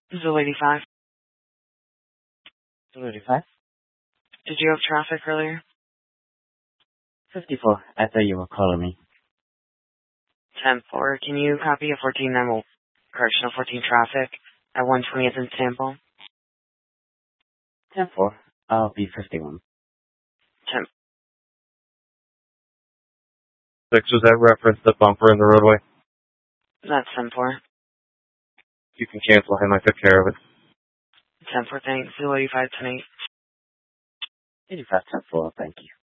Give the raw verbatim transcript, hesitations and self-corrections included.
Zoo eighty-five. Zoo eighty-five? Did you have traffic earlier? fifty-four. I thought you were calling me. ten four. Can you copy a fourteen nine one correctional fourteen traffic at one twentieth in Sample? ten four. I'll be fifty-one. ten. Six, was that reference the bumper in the roadway? That's ten four. You can cancel him. I took care of it. ten four, thanks. Zoo eighty-five, ten eight. eighty-five, ten four, thank you.